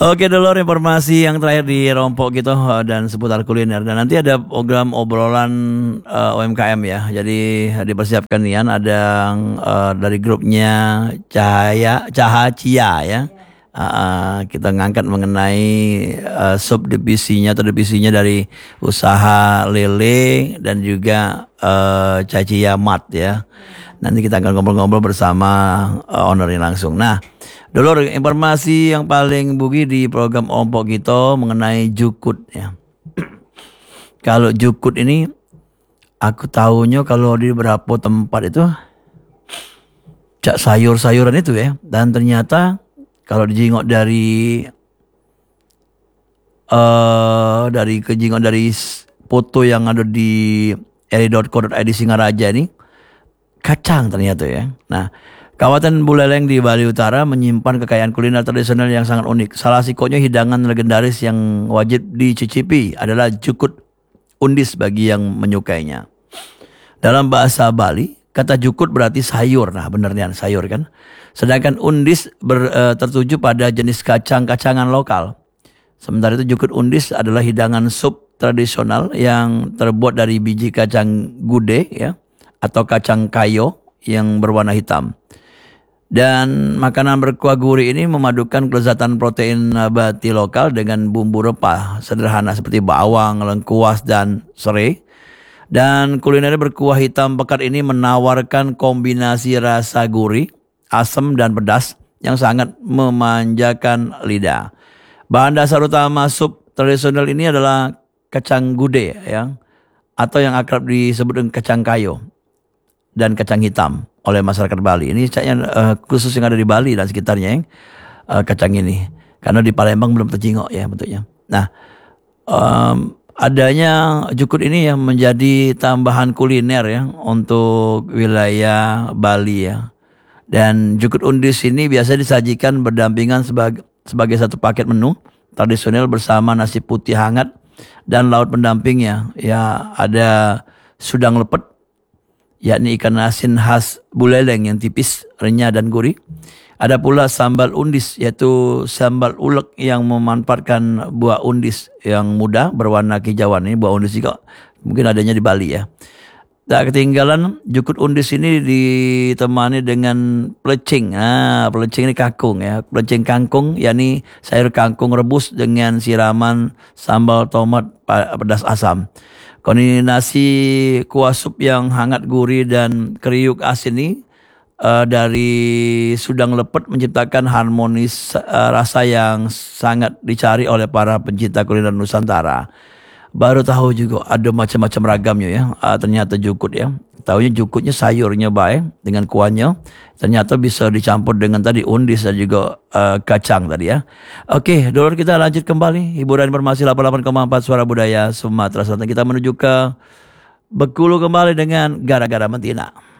Oke dulur, informasi yang terakhir di Rompok gitu dan seputar kuliner. Dan nanti ada program obrolan UMKM ya. Jadi dipersiapkan Nian ada dari grupnya Cahacia ya. Kita ngangkat mengenai subdivisinya atau divisinya dari usaha lele dan juga Cahacia Mart ya. Nanti kita akan ngobrol-ngobrol bersama ownernya langsung. Nah, dulur, informasi yang paling bugi di program Ompok kita mengenai jukut ya. Kalau jukut ini aku tahunya kalau di beberapa tempat itu cak sayur-sayuran itu ya. Dan ternyata kalau dijengok dari kejengok dari foto yang ada di eri.co.id Singaraja ini kacang ternyata ya. Nah, Kabupaten Buleleng di Bali Utara menyimpan kekayaan kuliner tradisional yang sangat unik. Salah satunya hidangan legendaris yang wajib dicicipi adalah jukut undis bagi yang menyukainya. Dalam bahasa Bali, kata jukut berarti sayur. Nah, benernya sayur kan. Sedangkan undis tertuju pada jenis kacang-kacangan lokal. Sementara itu jukut undis adalah hidangan sup tradisional yang terbuat dari biji kacang gude ya atau kacang kayo yang berwarna hitam. Dan makanan berkuah gurih ini memadukan kelezatan protein nabati lokal dengan bumbu rempah sederhana seperti bawang, lengkuas, dan serai. Dan kuliner berkuah hitam pekat ini menawarkan kombinasi rasa gurih, asam, dan pedas yang sangat memanjakan lidah. Bahan dasar utama sup tradisional ini adalah kacang gude ya, atau yang akrab disebut dengan kacang kayo dan kacang hitam oleh masyarakat Bali. Ini khusus yang ada di Bali dan sekitarnya yang kacang ini. Karena di Palembang belum terjengok ya bentuknya. Nah, adanya jukut ini yang menjadi tambahan kuliner ya untuk wilayah Bali ya. Dan jukut undis ini biasa disajikan berdampingan sebagai satu paket menu tradisional bersama nasi putih hangat dan laut pendampingnya. Ya, ada sudang lepet, yakni ikan asin khas Buleleng yang tipis, renyah, dan gurih. Ada pula sambal undis, yaitu sambal ulek yang memanfaatkan buah undis yang muda berwarna kehijauan. Ini buah undis juga mungkin adanya di Bali ya. Tak ketinggalan, jukut undis ini ditemani dengan pelecing. Pelecing ini kangkung ya. Pelecing kangkung, yakni sayur kangkung rebus dengan siraman sambal tomat pedas asam. Kombinasi kuah sup yang hangat gurih dan kriuk asin ini dari sudang lepet menciptakan harmonis rasa yang sangat dicari oleh para pencinta kuliner Nusantara. Baru tahu juga ada macam-macam ragamnya ya. Ternyata jukut ya. Tahunya jukutnya sayurnya baik dengan kuahnya. Ternyata bisa dicampur dengan tadi undis dan juga kacang tadi ya. Oke, dulur, kita lanjut kembali. Hiburan informasi 88,4 Suara Budaya Sumatera Selatan. Kita menuju ke Bengkulu kembali dengan Gara-Gara Mentina.